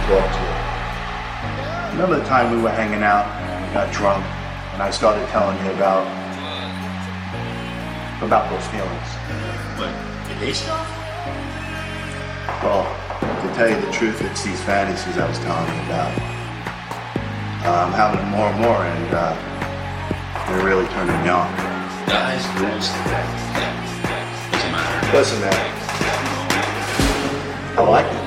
talk to her. Remember the time we were hanging out and we got drunk and I started telling you about those feelings? What, the gay stuff? Well, to tell you the truth, it's these fantasies I was telling you about. I'm having them more and more, and they're really turning me on. Guys, girls, doesn't matter. Listen, man, I like